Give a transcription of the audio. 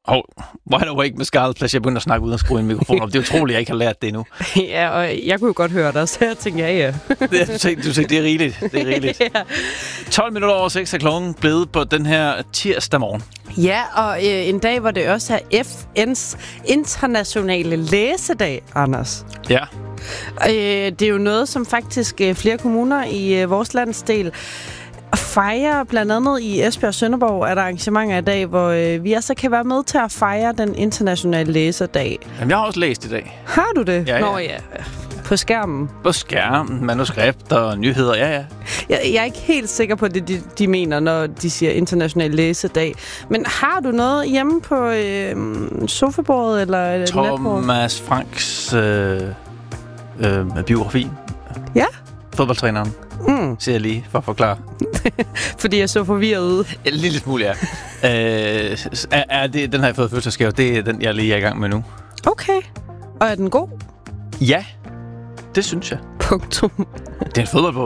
Wide Awake med Scarlet Pleasure. Jeg begynder at snakke uden at skrue en mikrofon op. Det er utroligt, jeg ikke har lært det endnu. Ja, og jeg kunne jo godt høre dig, så jeg tænkte, ja. Du tænkte, det er rigeligt. Det er rigeligt. Ja. 12 minutter over 6 er klokken blevet på den her tirsdag morgen. Ja, og en dag, hvor det også er FN's internationale læsedag, Anders. Ja. Det er jo noget, som faktisk flere kommuner i vores landsdel fejrer. Blandt andet i Esbjerg og Sønderborg er der arrangementer i dag, hvor vi altså kan være med til at fejre den internationale læserdag. Jamen, jeg har også læst i dag. Har du det? Ja. Nå ja. På skærmen? På skærmen, manuskript og nyheder, ja. Jeg er ikke helt sikker på det, de mener, når de siger international læsedag. Men har du noget hjemme på sofabordet eller natbordet? Thomas Franks biografi. Ja? Fodboldtræneren. Siger jeg lige, for at forklare. Fordi jeg så forvirret ud. En lille smule, ja. Den har jeg fået fødselsdagsgave. Det er den, jeg lige er i gang med nu. Okay. Og er den god? Ja, det synes jeg. Punktum. Det er en fodboldbog.